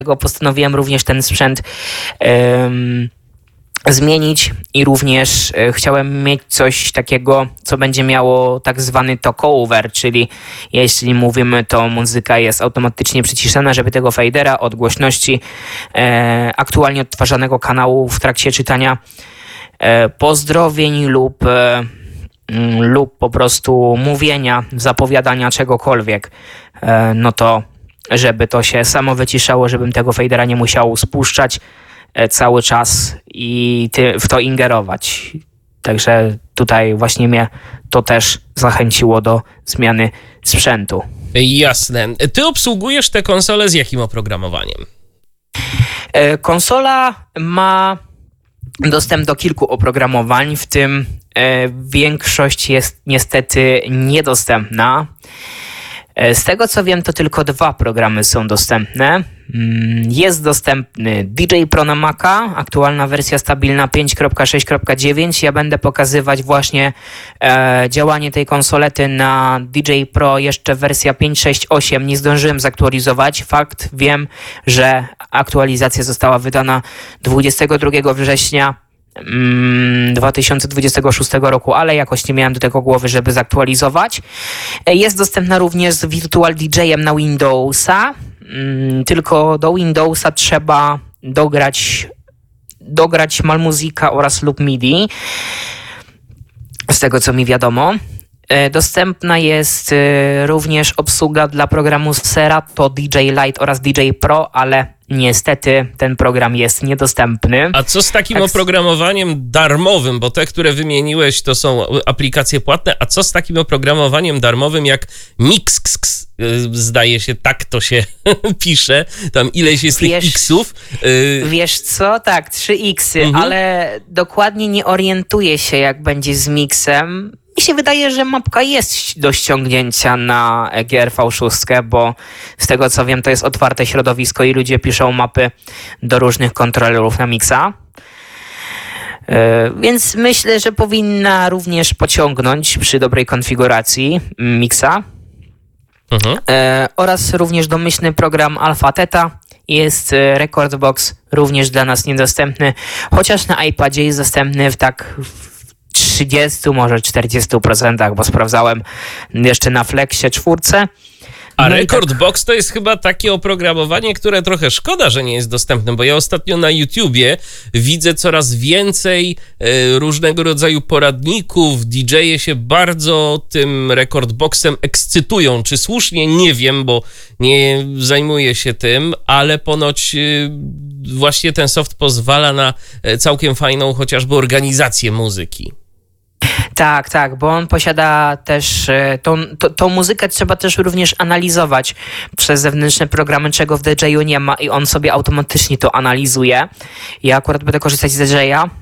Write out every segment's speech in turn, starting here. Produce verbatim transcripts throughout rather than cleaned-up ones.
postanowiłem również ten sprzęt um, zmienić i również e, chciałem mieć coś takiego, co będzie miało tak zwany talkover, czyli jeśli mówimy, to muzyka jest automatycznie przyciszana, żeby tego fadera od głośności e, aktualnie odtwarzanego kanału w trakcie czytania e, pozdrowień lub, e, m, lub po prostu mówienia, zapowiadania czegokolwiek, e, no to żeby to się samo wyciszało, żebym tego fadera nie musiał spuszczać cały czas i ty, w to ingerować. Także tutaj właśnie mnie to też zachęciło do zmiany sprzętu. Jasne. Ty obsługujesz te konsole z jakim oprogramowaniem? Konsola ma dostęp do kilku oprogramowań, w tym większość jest niestety niedostępna. Z tego co wiem, to tylko dwa programy są dostępne. Jest dostępny D J Pro na Maca, aktualna wersja stabilna pięć kropka sześć kropka dziewięć. Ja będę pokazywać właśnie e, działanie tej konsolety na D J Pro jeszcze wersja pięć sześć osiem. Nie zdążyłem zaktualizować. Fakt, wiem, że aktualizacja została wydana dwudziestego drugiego września dwa tysiące dwudziestego szóstego roku, ale jakoś nie miałem do tego głowy, żeby zaktualizować. Jest dostępna również z Virtual D J em na Windowsa, tylko do Windowsa trzeba dograć dograć Malmuzika oraz lub M I D I, z tego co mi wiadomo. Dostępna jest również obsługa dla programu Serato, D J Lite oraz D J Pro, ale niestety ten program jest niedostępny. A co z takim tak... oprogramowaniem darmowym? Bo te, które wymieniłeś, to są aplikacje płatne. A co z takim oprogramowaniem darmowym jak Mixx? Zdaje się, tak to się pisze. Tam ileś jest wiesz, tych Xów. Wiesz co? Tak, trzy Xy, mhm. ale dokładnie nie orientuję się, jak będzie z Mixem. Mi się wydaje, że mapka jest do ściągnięcia na G R V sześć, bo z tego co wiem, to jest otwarte środowisko i ludzie piszą mapy do różnych kontrolerów na Mixa. Yy, więc myślę, że powinna również pociągnąć przy dobrej konfiguracji Mixa. Mhm. Yy, oraz również domyślny program Alpha Theta. Jest Rekordbox, również dla nas niedostępny, chociaż na iPadzie jest dostępny w tak... trzydzieści, może czterdzieści procent, bo sprawdzałem jeszcze na Flexie czwórce. A no Rekordbox tak... to jest chyba takie oprogramowanie, które trochę szkoda, że nie jest dostępne, bo ja ostatnio na YouTubie widzę coraz więcej y, różnego rodzaju poradników. D J e się bardzo tym Rekordboxem ekscytują. Czy słusznie? Nie wiem, bo nie zajmuję się tym, ale ponoć y, właśnie ten soft pozwala na całkiem fajną chociażby organizację muzyki. Tak, tak, bo on posiada też, tą, to, tą muzykę trzeba też również analizować przez zewnętrzne programy, czego w D J u nie ma i on sobie automatycznie to analizuje. Ja akurat będę korzystać z D J a.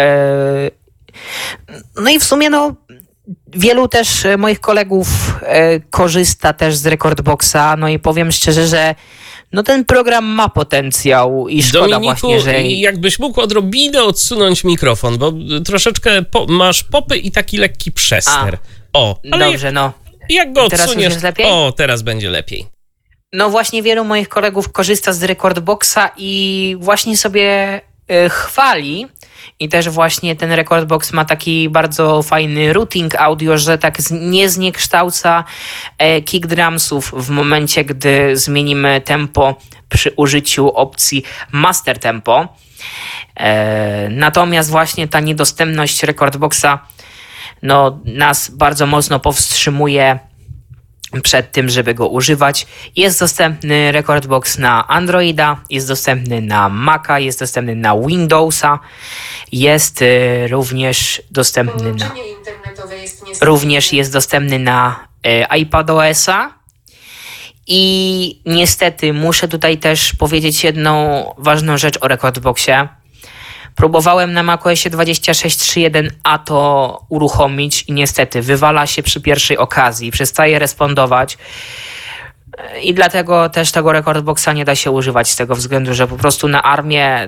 No i w sumie no wielu też moich kolegów korzysta też z Rekordboxa, no i powiem szczerze, że no ten program ma potencjał i szkoda Dominiku, właśnie, że... jakbyś mógł odrobinę odsunąć mikrofon, bo troszeczkę po, masz popy i taki lekki przester. A, o, ale dobrze, no. Jak go teraz odsuniesz... już jest lepiej? O, teraz będzie lepiej. No właśnie wielu moich kolegów korzysta z Rekordboxa i właśnie sobie y, chwali. I też właśnie ten Rekordbox ma taki bardzo fajny routing audio, że tak nie zniekształca e, kick drumsów w momencie, gdy zmienimy tempo przy użyciu opcji Master Tempo. E, natomiast właśnie ta niedostępność Rekordboxa no, nas bardzo mocno powstrzymuje przed tym, żeby go używać. Jest dostępny Rekordbox na Androida, jest dostępny na Maca, jest dostępny na Windowsa, jest y, również dostępny na jest również jest dostępny na y, iPadOS-a i niestety muszę tutaj też powiedzieć jedną ważną rzecz o Rekordboxie. Próbowałem na macOSie dwadzieścia sześć trzy jeden a to uruchomić i niestety wywala się przy pierwszej okazji, przestaje respondować i dlatego też tego Rekordboxa nie da się używać z tego względu, że po prostu na armie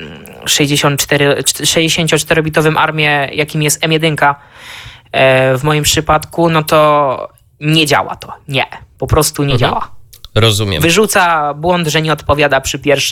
sześćdziesięcioczterobitowym armie, jakim jest M jeden w moim przypadku, no to nie działa to. Nie, po prostu nie mhm. działa. Rozumiem. Wyrzuca błąd, że nie odpowiada przy pierwszej